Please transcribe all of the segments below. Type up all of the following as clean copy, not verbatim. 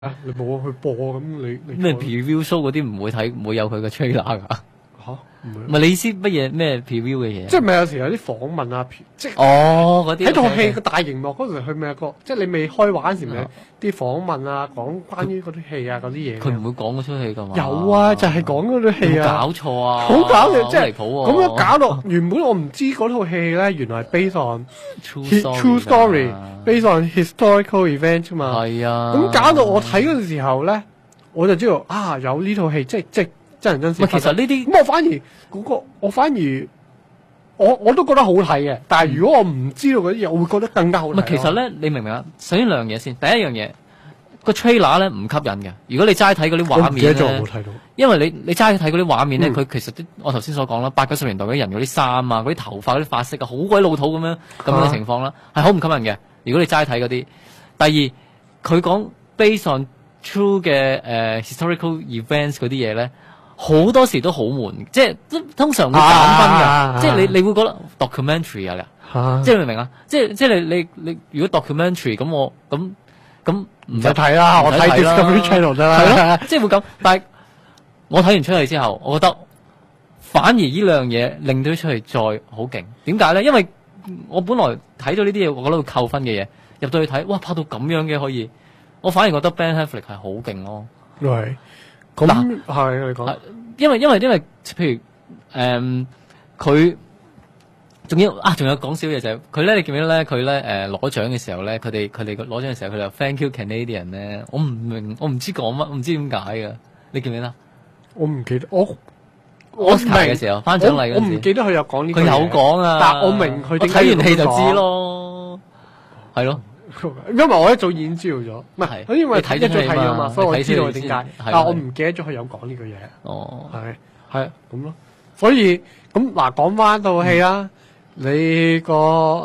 你冇去播咁你咩 preview show 嗰啲唔會睇，唔會有佢嘅 trailer 㗎。 嚇唔係唔係你意思乜嘢咩 preview 嘅嘢？ 即係咪有時有啲訪問啊？即係嗰啲喺套戲個大熒幕嗰時，佢咪有個即係你未開畫嗰時咪啲訪問啊，講關於嗰啲戲啊嗰啲嘢。 佢唔會講嗰出戲㗎嘛？ 有啊，就係講嗰套戲啊。 搞錯啊！ 好搞笑，即係離譜喎。 咁樣搞到原本我唔知嗰套戲咧，原來係 based on true story，based on historical event 啫嘛。 係啊。 咁搞到我睇嗰陣時候咧，我就知道啊有呢套戲，即係真人真事。 其實呢啲咁我反而我都覺得好睇嘅，但係如果我唔知道嗰啲嘢，我會覺得更加好睇。 唔係，其實咧，你明唔明啊？首先兩樣嘢先，第一樣嘢個 trailer 咧唔吸引嘅。如果你齋睇嗰啲畫面咧， 冇睇到。 因為你齋睇嗰啲畫面咧，佢其實我頭先所講啦，80、90年代嗰啲人嗰啲衫啊、嗰啲頭髮、嗰啲髮色啊，好鬼老土咁樣嘅情況啦，係好唔吸引嘅。如果你齋睇嗰啲，第二佢講 based on true 嘅historical events 嗰啲嘢咧。好多時都好悶，即係通常會減分㗎，即係你會覺得 documentary 即係明唔明啊？即係你如果 documentary 咁唔使睇啦， 我睇 Discovery Channel 啫啦， 係咯，即係會咁。但係我睇完出嚟之後，我覺得反而呢兩樣嘢令到出嚟再好勁。點解咧？因為我本來睇到呢啲嘢，我覺得會扣分嘅嘢，入到去睇，哇拍到咁樣嘅可以，我反而覺得 Ben Affleck 係好勁咯。 係。咁係你講， 因為譬如佢仲有講少嘢就係佢咧，你記唔記得咧？佢咧攞獎嘅時候咧，佢哋攞獎嘅時候，佢就 Thank you Canadian 咧，我唔明，我唔知講乜，我唔知點解㗎。你記唔記得？ 我唔記得，我明嘅時候頒獎禮嗰陣時， 我唔記得佢有講呢個。 佢有講啊， 但我明佢。 我睇完戲就知咯，係咯。 因為我一早已經知道咗，唔係，因為一早睇咗嘛，所以我知道點解。但係我唔記得咗佢有講呢個嘢。 哦， 係咁咯。所以咁嗱，講翻套戲啦，你你頭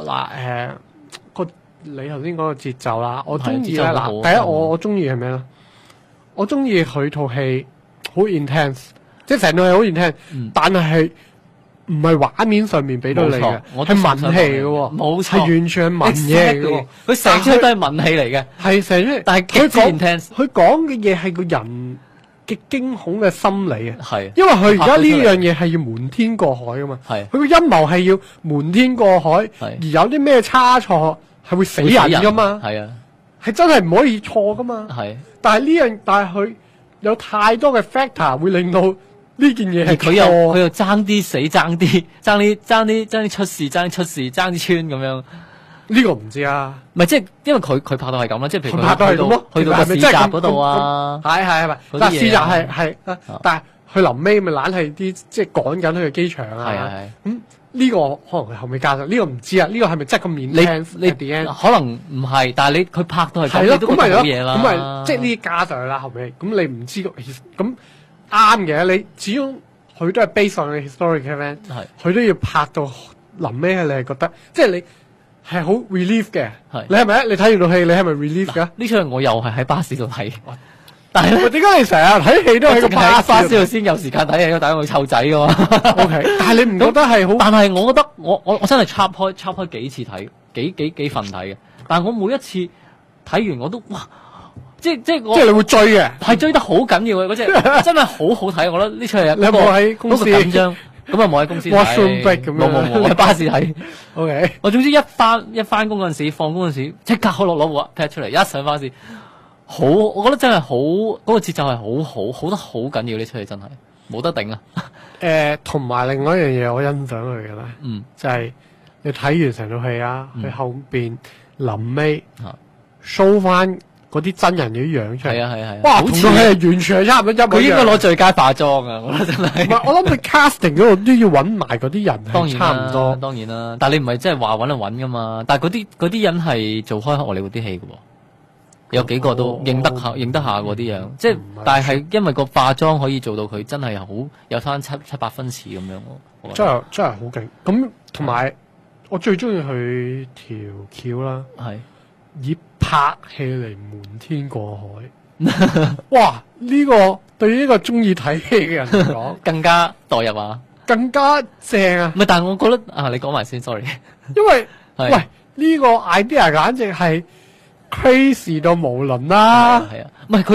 先講個節奏啦，我中意咧嗱，第一我中意係咩咧？我中意佢套戲好 intense， 即係成套戲好 intense，但係唔係畫面上面俾到你嘅，係文戲嘅喎，冇錯，係完全係文嘢嘅喎， 佢成出都係文戲嚟嘅，係成出，但係佢講嘅嘢係個人嘅驚恐嘅心理啊， 係， 因為佢而家呢樣嘢係要瞞天過海噶嘛，係，佢個陰謀係要瞞天過海，而有啲咩差錯係會死人噶嘛，係啊，係真係唔可以錯噶嘛，係，但係佢有太多嘅 factor 會令到呢件嘢係佢又爭啲死，爭啲出事，爭啲穿咁樣。呢個唔知啊，唔係即係因為佢拍到係咁啦，即係譬如佢拍到係咁咯，去到個市集嗰度啊，係，但市集係，但係佢臨尾咪懶係啲即係趕緊去個機場啊，係，咁呢個可能佢後尾加上，呢個唔知啊，呢個係咪真係咁面？你可能唔係，但係佢拍到係咁，你都覺得冇嘢啦，咁咪即係呢啲加上去啦，後尾咁你唔知咁。啱嘅，你始終佢都係 based on historic event，佢都要拍到臨尾，你係覺得即係你係好 relief 嘅。你係咪你睇完套戲，你係咪 relief 㗎？呢出我又係喺巴士度睇，但係點解你成日睇戲都喺個巴士度先有時間睇戲？因為大家會湊仔㗎嘛。OK， 但係你唔覺得係好？但係我覺得我真係插開幾次睇，幾份睇嘅。但係我每一次睇完我都哇！即係你會追嘅，係追得好緊要嘅嗰隻，真係好好睇。我覺得呢出係你有冇喺公司緊張？咁啊冇喺公司睇，冇，我喺巴士睇。OK， 我總之一翻工嗰陣時，放工嗰陣時，即刻攞部劈出嚟，一上巴士，好，我覺得真係好，嗰個節奏係好得好緊要。呢出戲真係冇得頂啊！同埋另外一樣嘢，我欣賞佢嘅咧，就係你睇完成套戲啊，佢後邊臨尾 show 翻。嗰啲真人嘅樣出嚟，係，哇！同套戲係完全係差唔多一模一樣。佢應該攞最佳化妝啊！我覺得真係。唔係，我諗佢 casting 嗰度都要揾埋嗰啲人，當然差唔多。當然啦，但係你唔係真係話揾就揾噶嘛？但係嗰啲人係做開荷里活啲戲嘅喎，有幾個都認得下嗰啲樣。即係，但係因為個化妝可以做到佢真係好有翻七八分似咁樣咯。真係好勁！咁同埋我最中意佢條橋啦，係。以拍戲嚟瞞天過海，哇！呢個對於呢個中意睇戲嘅人嚟講，更加代入啊，更加正啊！唔係，但係我覺得啊，你講埋先 ，sorry。因為喂呢個 idea 簡直係 crazy 到無倫啦。 係啊，唔係佢。